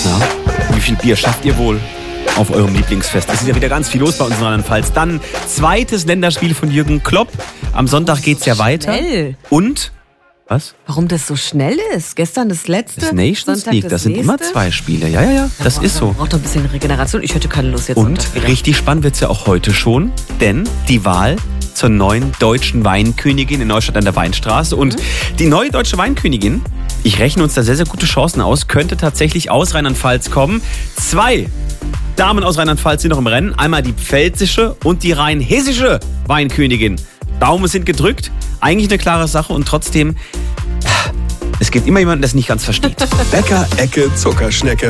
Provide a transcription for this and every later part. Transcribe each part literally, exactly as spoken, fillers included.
Na, wie viel Bier schafft ihr wohl auf eurem Lieblingsfest? Es ist ja wieder ganz viel los bei uns in Rheinland-Pfalz. Dann zweites Länderspiel von Jürgen Klopp. Am Sonntag geht's ja weiter. Schnell. Und? Was? Warum das so schnell ist? Gestern das letzte. Das Nations Sonntag League, das das sind nächste. immer zwei Spiele. Ja, ja, ja, das ist so. Braucht doch ein bisschen Regeneration. Ich hätte keine Lust jetzt. Und Sonntag wieder. richtig spannend wird's ja auch heute schon, denn die Wahl zur neuen deutschen Weinkönigin in Neustadt an der Weinstraße. Und mhm. die neue deutsche Weinkönigin, ich rechne uns da sehr, sehr gute Chancen aus, könnte tatsächlich aus Rheinland-Pfalz kommen. Zwei Damen aus Rheinland-Pfalz sind noch im Rennen. Einmal die pfälzische und die rheinhessische Weinkönigin. Daumen sind gedrückt. Eigentlich eine klare Sache und trotzdem, es gibt immer jemanden, der es nicht ganz versteht. Bäcker Ecke Zuckerschnecke.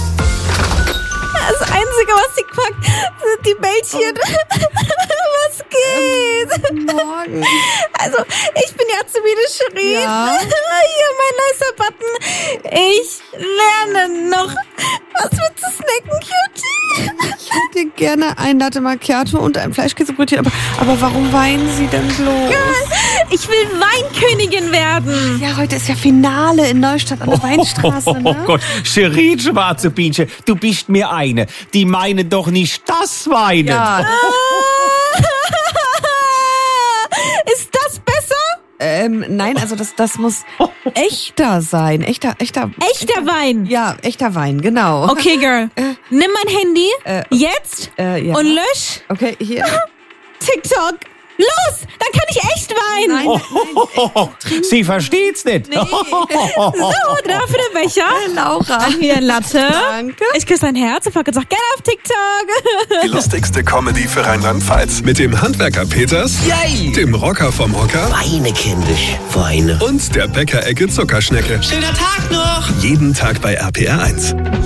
Das Einzige, was sie packt, sind die Bällchen. Was geht? Morgen. Also, ich bin ja Azubine Shirin. Ja. Hier mein nicer Button. Ich lerne noch. Was willst du snacken, Cutie? Ich hätte gerne ein Latte Macchiato und ein Fleischkäsebrötchen. Aber, aber warum weinen Sie denn bloß? Ich will Weinkönigin werden. Ja, heute ist ja Finale in Neustadt an der Weinstraße, Oh, ne? Gott, Shirin, schwarze Bienchen, du bist mir eine. Die meinen doch nicht das Weinen. Ja. Ist das besser? Ähm, nein, also das, das muss echter sein. Echter, echter. Echter Wein. Ja, echter Wein, genau. Okay, Girl. Nimm mein Handy Äh, jetzt Äh, ja. und lösch Okay, hier. TikTok. Los, dann kann ich echt weinen. Nein, Oh, Sie versteht's nicht. So, dafür der Becher. Laura. Hier ein Latte. Danke. Ich küsse dein Herz und folge jetzt auch gerne auf TikTok. Die lustigste Comedy für Rheinland-Pfalz. Mit dem Handwerker Peters, Yay! dem Rocker vom Hocker Weine, kindisch, Weine. und der Bäcker Ecke Zuckerschnecke. Schöner Tag noch! Jeden Tag bei R P R eins.